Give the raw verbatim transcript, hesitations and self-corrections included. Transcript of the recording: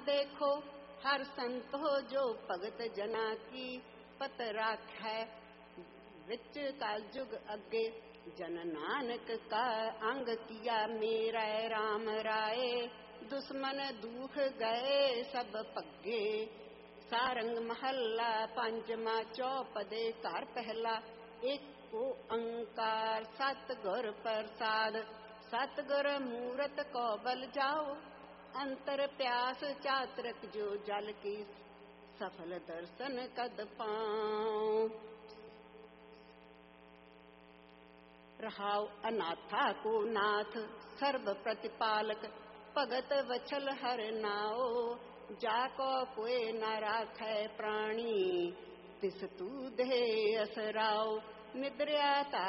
देखो हर संत हो जो भगत जना की पत राखै विच काल जुग अगे। जन नानक का अंग किया मेरा राम राय, दुश्मन दूख गए सब पग्गे। सारंग महला पंचमा चौपदे कार पहला, एक ओंकार सतगुर प्रसाद। सतगुर मूरत को बल जाओ, अंतर प्यास चातरक जो जल की। सफल दर्शन कद पाऊं, रहाओ अनाथा को नाथ सर्व प्रतिपालक। भगत वचल हर नाओ, जाको कोई न राखै प्राणी। तिस तू दे असराओ, निद्रया